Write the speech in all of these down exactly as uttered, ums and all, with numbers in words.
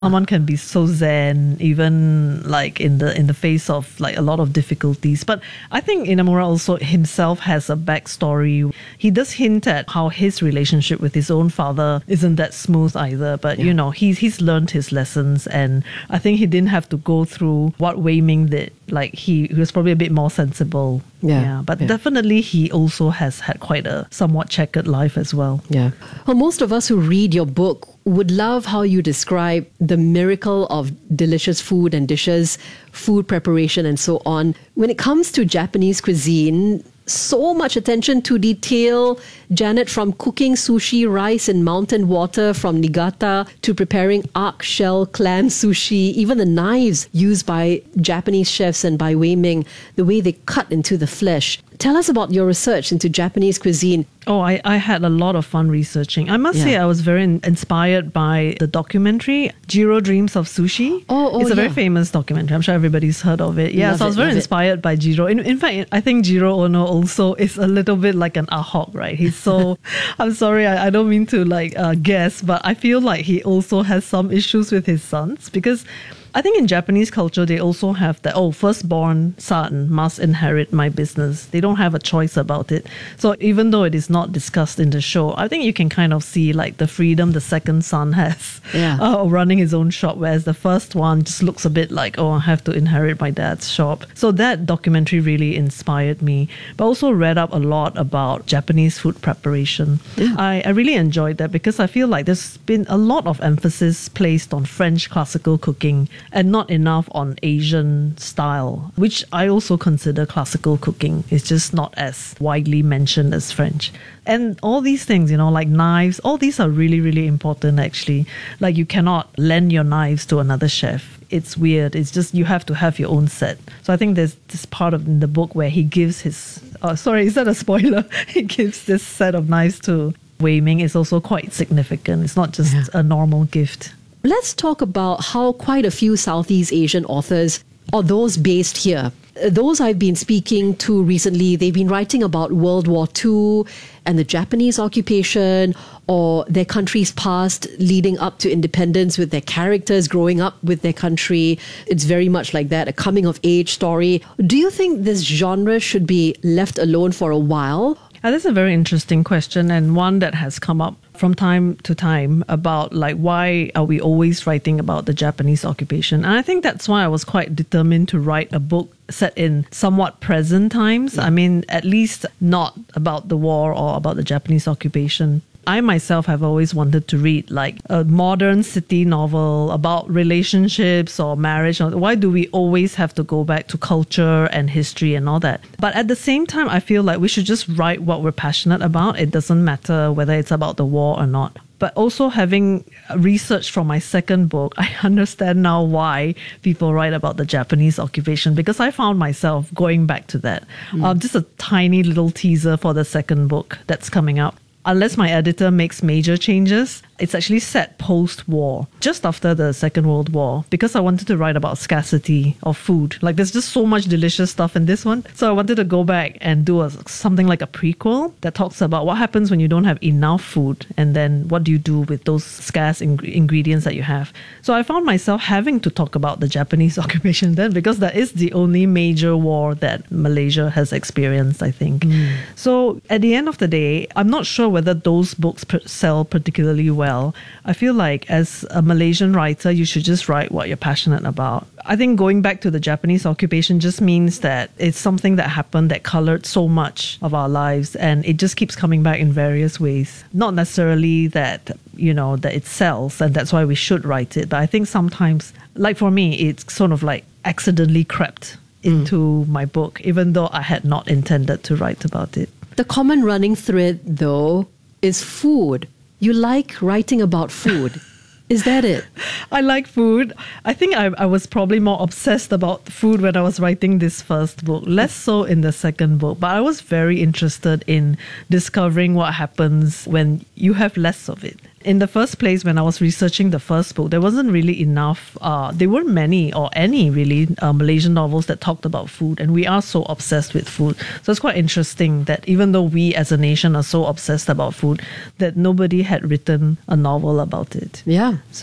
Someone can be so zen, even like in the in the face of like a lot of difficulties. But I think Inamura also himself has a backstory. He does hint at how his relationship with his own father isn't that smooth either. But yeah. you know, he's he's learned his lessons, and I think he didn't have to go through what Wei Ming did. Like he, he was probably a bit more sensible. Yeah, yeah but yeah. definitely he also has had quite a somewhat checkered life as well. Yeah. Well, most of us who read your book would love how you describe the miracle of delicious food and dishes, food preparation and so on. When it comes to Japanese cuisine, so much attention to detail, Janet, from cooking sushi rice in mountain water from Niigata to preparing arc shell clam sushi, even the knives used by Japanese chefs and by Wei Ming, the way they cut into the flesh. Tell us about your research into Japanese cuisine. Oh, I, I had a lot of fun researching. I must Yeah. say I was very in- inspired by the documentary, Jiro Dreams of Sushi. Oh, oh, It's a very yeah. famous documentary. I'm sure everybody's heard of it. Yeah, Love so I was it, very love it. inspired by Jiro. In, in fact, I think Jiro Ono also is a little bit like an Ahok, right? He's so, I'm sorry, I, I don't mean to like uh, guess, but I feel like he also has some issues with his sons because I think in Japanese culture, they also have that, oh, firstborn son must inherit my business. They don't have a choice about it. So even though it is not discussed in the show, I think you can kind of see like the freedom the second son has Yeah. uh, running his own shop, whereas the first one just looks a bit like, oh, I have to inherit my dad's shop. So that documentary really inspired me. But also read up a lot about Japanese food preparation. Yeah. I, I really enjoyed that because I feel like there's been a lot of emphasis placed on French classical cooking and not enough on Asian style, which I also consider classical cooking. It's just not as widely mentioned as French. And all these things, you know, like knives, all these are really, really important actually. Like you cannot lend your knives to another chef. It's weird. It's just you have to have your own set. So I think there's this part of in the book where he gives his, oh, sorry, is that a spoiler? He gives this set of knives to Wei Ming. Is also quite significant. It's not just Yeah. a normal gift. Let's talk about how quite a few Southeast Asian authors, or those based here, those I've been speaking to recently, they've been writing about World War Two and the Japanese occupation or their country's past leading up to independence with their characters growing up with their country. It's very much like that, a coming of age story. Do you think this genre should be left alone for a while? Uh, that's a very interesting question and one that has come up from time to time about like why are we always writing about the Japanese occupation. And I think that's why I was quite determined to write a book set in somewhat present times. I mean, at least not about the war or about the Japanese occupation. I myself have always wanted to read like a modern city novel about relationships or marriage. Why do we always have to go back to culture and history and all that? But at the same time, I feel like we should just write what we're passionate about. It doesn't matter whether it's about the war or not. But also having researched from my second book, I understand now why people write about the Japanese occupation because I found myself going back to that. Mm. Um, just a tiny little teaser for the second book that's coming up. Unless my editor makes major changes, it's actually set post-war, just after the Second World War, because I wanted to write about scarcity of food. Like there's just so much delicious stuff in this one. So I wanted to go back and do a, something like a prequel that talks about what happens when you don't have enough food and then what do you do with those scarce ing- ingredients that you have. So I found myself having to talk about the Japanese occupation then because that is the only major war that Malaysia has experienced, I think. Mm. So at the end of the day, I'm not sure whether those books per- sell particularly well. I feel like as a Malaysian writer, you should just write what you're passionate about. I think going back to the Japanese occupation just means that it's something that happened that colored so much of our lives and it just keeps coming back in various ways. Not necessarily that, you know, that it sells and that's why we should write it. But I think sometimes, like for me, it's sort of like accidentally crept into mm. my book, even though I had not intended to write about it. The common running thread, though, is food. You like writing about food. Is that it? I like food. I think I, I was probably more obsessed about food when I was writing this first book, less so in the second book. But I was very interested in discovering what happens when you have less of it. In the first place, when I was researching the first book, there wasn't really enough, uh, there weren't many or any really uh, Malaysian novels that talked about food. And we are so obsessed with food. So it's quite interesting that even though we as a nation are so obsessed about food, that nobody had written a novel about it. Yeah. So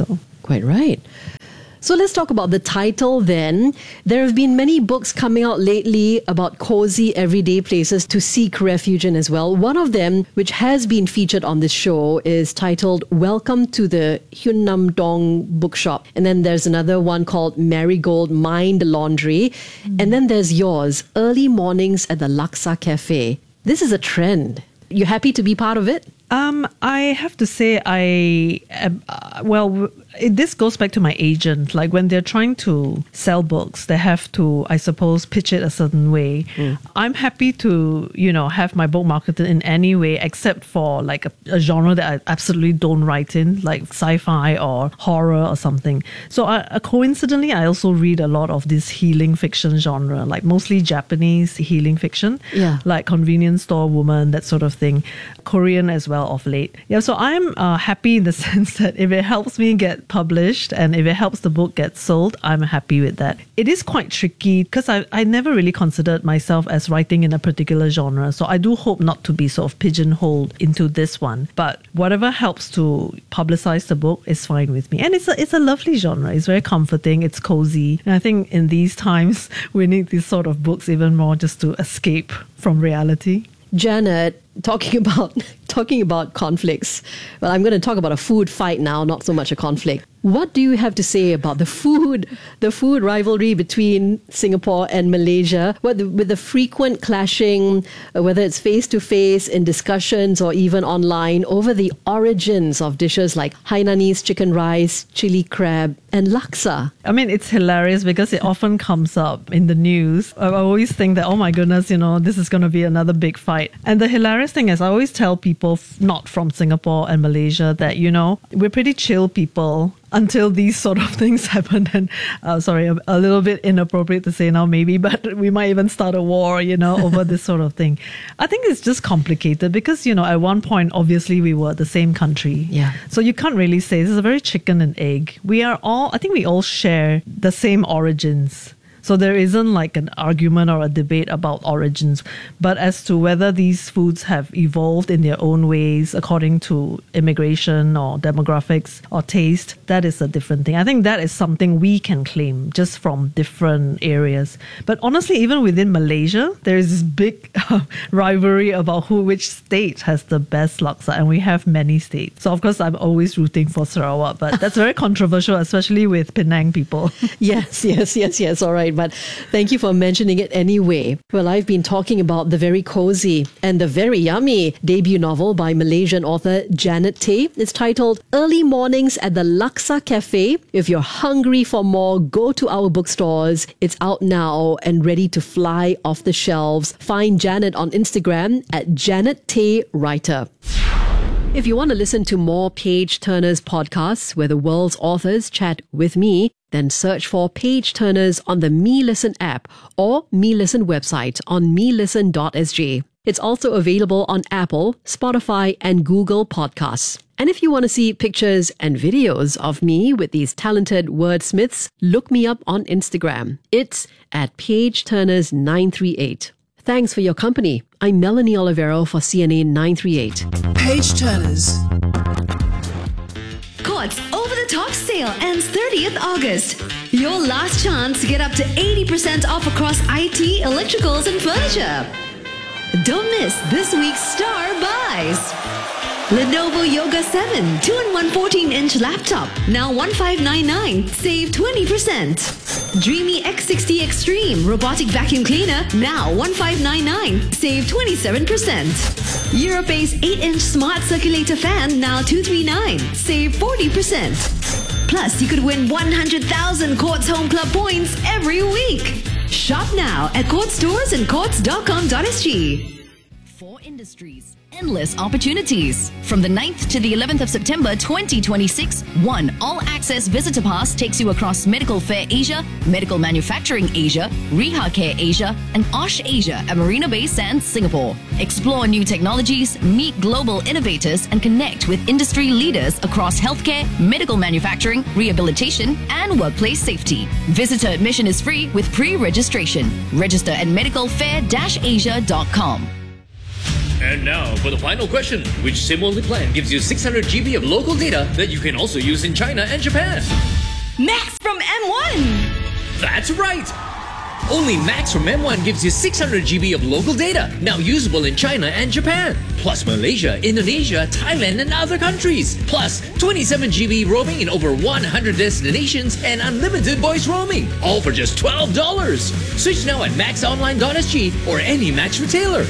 Quite right. So let's talk about the title then. There have been many books coming out lately about cozy everyday places to seek refuge in as well. One of them, which has been featured on this show, is titled Welcome to the Hyun Nam Dong Bookshop. And then there's another one called Marigold Mind Laundry. Mm. And then there's yours, Early Mornings at the Laksa Cafe. This is a trend. You happy to be part of it? Um, I have to say, I am, uh, well, it, this goes back to my agent. Like when they're trying to sell books, they have to, I suppose, pitch it a certain way. Mm. I'm happy to, you know, have my book marketed in any way except for like a, a genre that I absolutely don't write in, like sci-fi or horror or something. So I, uh, coincidentally, I also read a lot of this healing fiction genre, like mostly Japanese healing fiction, yeah, like Convenience Store Woman, that sort of thing. Korean as well of late. Yeah, so I'm uh, happy in the sense that if it helps me get published and if it helps the book get sold, I'm happy with that. It is quite tricky because I, I never really considered myself as writing in a particular genre. So I do hope not to be sort of pigeonholed into this one. But whatever helps to publicize the book is fine with me. And it's a, it's a lovely genre. It's very comforting. It's cozy. And I think in these times, we need these sort of books even more just to escape from reality. Janet, talking about talking about conflicts. Well, I'm going to talk about a food fight now, not so much a conflict. What do you have to say about the food, the food rivalry between Singapore and Malaysia, with the, with the frequent clashing, uh, whether it's face-to-face in discussions or even online, over the origins of dishes like Hainanese chicken rice, chili crab, and laksa? I mean, it's hilarious because it often comes up in the news. I always think that, oh my goodness, you know, this is going to be another big fight. And the hilarious thing is I always tell people f- not from Singapore and Malaysia that, you know, we're pretty chill people until these sort of things happen. And uh, sorry, a, a little bit inappropriate to say now maybe, but we might even start a war, you know, over this sort of thing. I think it's just complicated because, you know, at one point, obviously we were the same country. Yeah. So you can't really say, this is a very chicken and egg. We are all, I think we all share the same origins. So there isn't like an argument or a debate about origins, but as to whether these foods have evolved in their own ways according to immigration or demographics or taste, that is a different thing. I think that is something we can claim just from different areas. But honestly, even within Malaysia, there is this big uh, rivalry about who, which state has the best laksa, and we have many states. So of course, I'm always rooting for Sarawak, but that's very controversial, especially with Penang people. Yes, yes, yes, yes. All right. But thank you for mentioning it anyway. Well, I've been talking about the very cozy and the very yummy debut novel by Malaysian author Janet Tay. It's titled Early Mornings at the Laksa Cafe. If you're hungry for more, go to our bookstores. It's out now and ready to fly off the shelves. Find Janet on Instagram at Janet Tay Writer. If you want to listen to more Page Turners podcasts where the world's authors chat with me, then search for Page Turners on the Me Listen app or Me Listen website on me listen dot s g. It's also available on Apple, Spotify, and Google Podcasts. And if you want to see pictures and videos of me with these talented wordsmiths, look me up on Instagram. It's at Page Turners nine three eight. Thanks for your company. I'm Melanie Olivero for C N A nine three eight. Page Turners. Courts Over the Top sale ends thirtieth August. Your last chance to get up to eighty percent off across I T, electricals, and furniture. Don't miss this week's star buys. Lenovo Yoga seven two in one fourteen-inch laptop, now one five nine nine, save twenty percent. Dreamy X sixty Extreme robotic vacuum cleaner, now one five nine nine, save twenty-seven percent. Europace eight-inch smart circulator fan, now two three nine, save forty percent. Plus, you could win one hundred thousand Courts Home Club points every week. Shop now at Courts Stores and courts dot com dot s g. For Industries. Endless opportunities. From the ninth to the eleventh of September twenty twenty-six, one all-access visitor pass takes you across Medical Fair Asia, Medical Manufacturing Asia, Reha Care Asia, and Osh Asia at Marina Bay Sands, Singapore. Explore new technologies, meet global innovators, and connect with industry leaders across healthcare, medical manufacturing, rehabilitation, and workplace safety. Visitor admission is free with pre-registration. Register at medical fair dash asia dot com. And now for the final question. Which SIM-only plan gives you six hundred gigabytes of local data that you can also use in China and Japan? Max from M one. That's right! Only Max from M one gives you six hundred gigabytes of local data, now usable in China and Japan. Plus Malaysia, Indonesia, Thailand and other countries. Plus twenty-seven gigabytes roaming in over one hundred destinations and unlimited voice roaming. All for just twelve dollars. Switch now at max online dot s g or any Max retailer.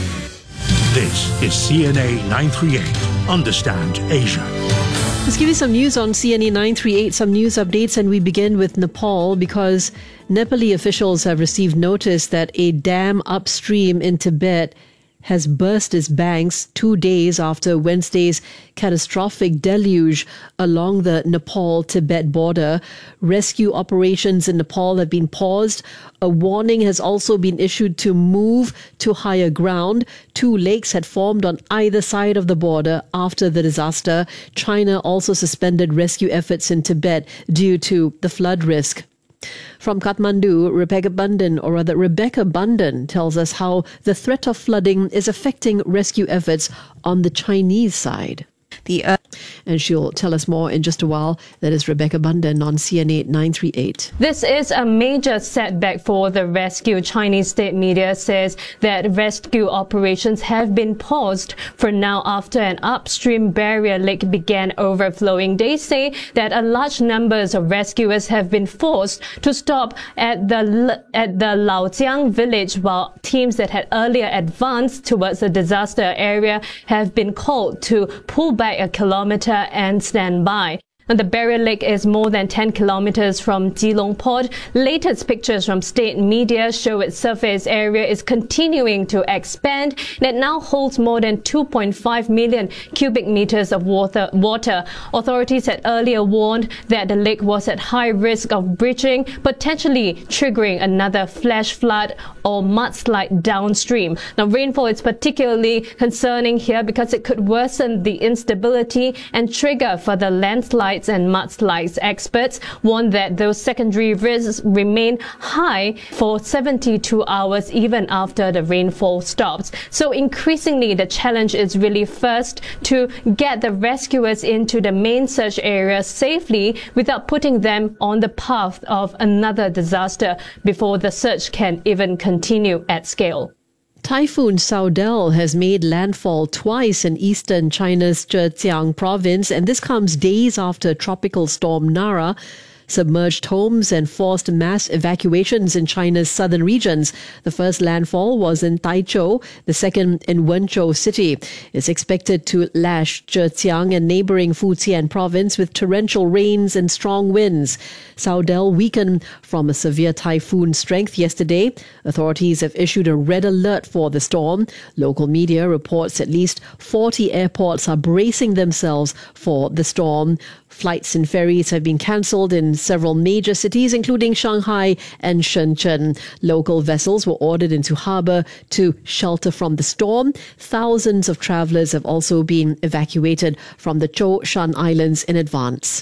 This is C N A nine thirty-eight. Understand Asia. Let's give you some news on C N A nine thirty-eight, some news updates, and we begin with Nepal because Nepali officials have received notice that a dam upstream in Tibet has burst its banks two days after Wednesday's catastrophic deluge along the Nepal-Tibet border. Rescue operations in Nepal have been paused. A warning has also been issued to move to higher ground. Two lakes had formed on either side of the border after the disaster. China also suspended rescue efforts in Tibet due to the flood risk. From Kathmandu, Rebecca Bundan, or rather Rebecca Bundan, tells us how the threat of flooding is affecting rescue efforts on the Chinese side. The uh, and she'll tell us more in just a while. That is Rebecca Bundan on C N A nine thirty-eight. This is a major setback for the rescue. Chinese state media says that rescue operations have been paused for now after an upstream barrier lake began overflowing. They say that a large numbers of rescuers have been forced to stop at the at the Laojiang village, while teams that had earlier advanced towards the disaster area have been called to pull back a kilometer and stand by. And the barrier lake is more than ten kilometers from Geelong Port. Latest pictures from state media show its surface area is continuing to expand, and it now holds more than two point five million cubic meters of water. water. Authorities had earlier warned that the lake was at high risk of breaching, potentially triggering another flash flood or mudslide downstream. Now, rainfall is particularly concerning here because it could worsen the instability and trigger further landslides and mudslides. Experts warn that those secondary risks remain high for seventy-two hours even after the rainfall stops. So increasingly, the challenge is really first to get the rescuers into the main search area safely without putting them on the path of another disaster before the search can even continue at scale. Typhoon Saudel has made landfall twice in eastern China's Zhejiang province, and this comes days after Tropical Storm Nara submerged homes and forced mass evacuations in China's southern regions. The first landfall was in Taichou, the second in Wenzhou city. It's expected to lash Zhejiang and neighboring Fujian province with torrential rains and strong winds. Saudel weakened from a severe typhoon strength yesterday. Authorities have issued a red alert for the storm. Local media reports at least forty airports are bracing themselves for the storm. Flights and ferries have been cancelled in several major cities, including Shanghai and Shenzhen. Local vessels were ordered into harbour to shelter from the storm. Thousands of travellers have also been evacuated from the Zhou Shan Islands in advance.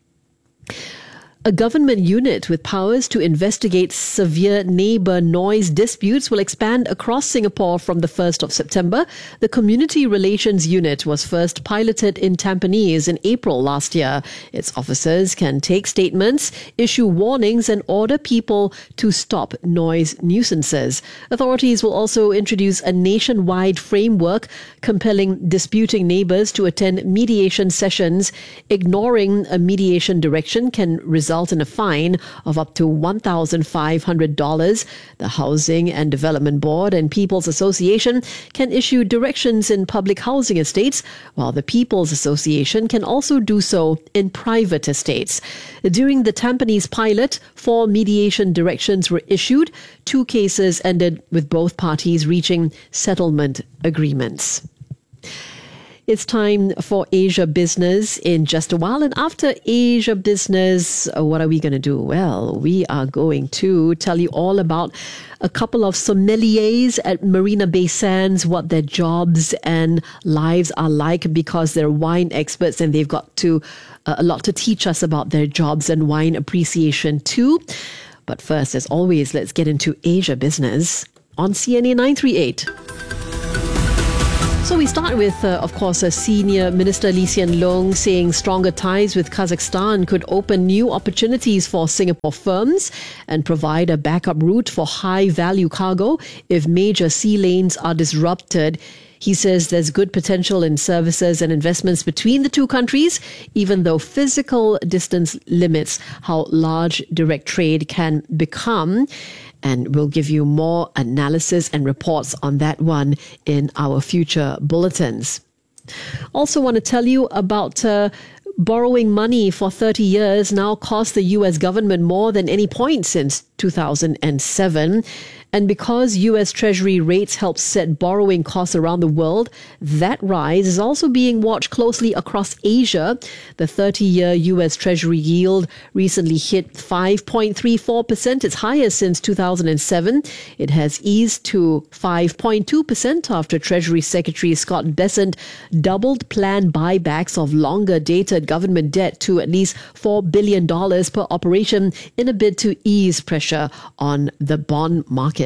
A government unit with powers to investigate severe neighbour noise disputes will expand across Singapore from the first of September. The Community Relations Unit was first piloted in Tampines in April last year. Its officers can take statements, issue warnings and order people to stop noise nuisances. Authorities will also introduce a nationwide framework compelling disputing neighbours to attend mediation sessions. Ignoring a mediation direction can result in a fine of up to one thousand five hundred dollars. The Housing and Development Board and People's Association can issue directions in public housing estates, while the People's Association can also do so in private estates. During the Tampines pilot, four mediation directions were issued. Two cases ended with both parties reaching settlement agreements. It's time for Asia Business in just a while. And after Asia Business, what are we going to do? Well, we are going to tell you all about a couple of sommeliers at Marina Bay Sands, what their jobs and lives are like, because they're wine experts and they've got to uh, a lot to teach us about their jobs and wine appreciation too. But first, as always, let's get into Asia Business on C N A nine thirty-eight. So we start with, uh, of course, a senior minister Lee Hsien Loong saying stronger ties with Kazakhstan could open new opportunities for Singapore firms and provide a backup route for high-value cargo if major sea lanes are disrupted. He says there's good potential in services and investments between the two countries, even though physical distance limits how large direct trade can become. And we'll give you more analysis and reports on that one in our future bulletins. Also want to tell you about uh, borrowing money for thirty years now costs the U S government more than any point since two thousand seven. And because U S Treasury rates help set borrowing costs around the world, that rise is also being watched closely across Asia. The thirty-year U S Treasury yield recently hit five point three four percent, its highest since two thousand seven. It has eased to five point two percent after Treasury Secretary Scott Bessent doubled planned buybacks of longer-dated government debt to at least four billion dollars per operation in a bid to ease pressure on the bond market.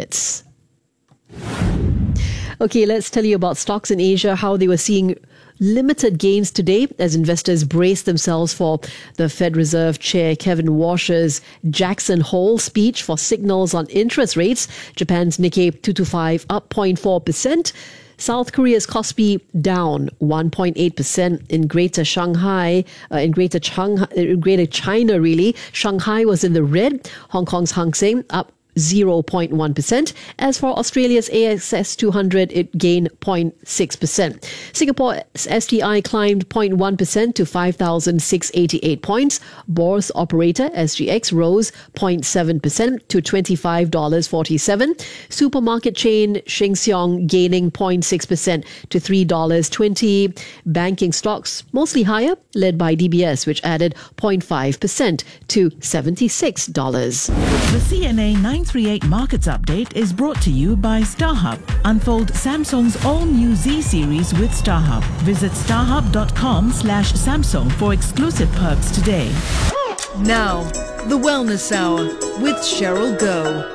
Okay, let's tell you about stocks in Asia, how they were seeing limited gains today as investors brace themselves for the Fed Reserve Chair Kevin Warsh's Jackson Hole speech for signals on interest rates. Japan's Nikkei two twenty-five up zero point four percent. South Korea's Kospi down one point eight percent in Greater Shanghai, uh, in Greater Shanghai, uh, Greater China really. Shanghai was in the red. Hong Kong's Hang Seng up zero point one percent. As for Australia's A S X two hundred, it gained zero point six percent. Singapore's S T I climbed zero point one percent to five thousand six hundred eighty-eight points. Bourse operator S G X rose zero point seven percent to twenty-five dollars and forty-seven cents. Supermarket chain Sheng Siong gaining zero point six percent to three dollars and twenty cents. Banking stocks mostly higher, led by D B S, which added zero point five percent to seventy-six dollars. The C N A nine thirty-eight Markets Update is brought to you by StarHub. Unfold Samsung's all-new Z series with StarHub. Visit starhub.com slash Samsung for exclusive perks today. Now, the Wellness Hour with Cheryl Goh.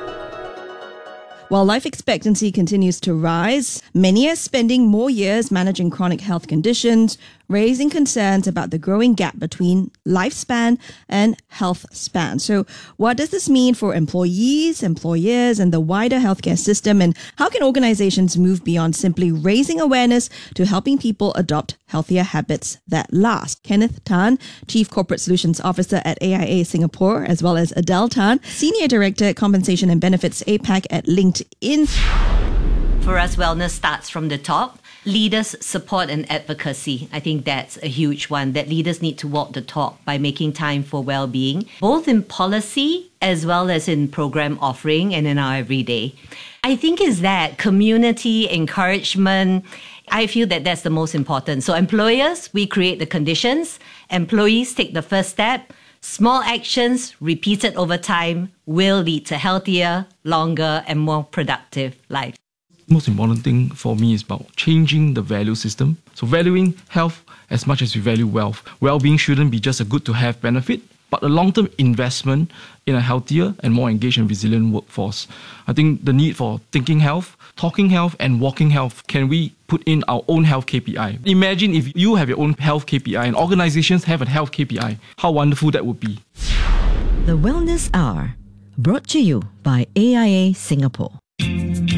While life expectancy continues to rise, many are spending more years managing chronic health conditions, raising concerns about the growing gap between lifespan and health span. So what does this mean for employees, employers, and the wider healthcare system? And how can organizations move beyond simply raising awareness to helping people adopt healthier habits that last? Kenneth Tan, Chief Corporate Solutions Officer at A I A Singapore, as well as Adele Tan, Senior Director, Compensation and Benefits APAC at LinkedIn. For us, wellness starts from the top. Leaders, support and advocacy. I think that's a huge one, that leaders need to walk the talk by making time for well-being, both in policy as well as in program offering and in our everyday. I think is that community encouragement. I feel that that's the most important. So employers, we create the conditions. Employees take the first step. Small actions repeated over time will lead to healthier, longer and more productive lives. Most important thing for me is about changing the value system. So valuing health as much as we value wealth. Well-being shouldn't be just a good to have benefit, but a long-term investment in a healthier and more engaged and resilient workforce. I think the need for thinking health, talking health and walking health, can we put in our own health K P I? Imagine if you have your own health K P I and organizations have a health K P I. How wonderful that would be. The Wellness Hour, brought to you by A I A Singapore.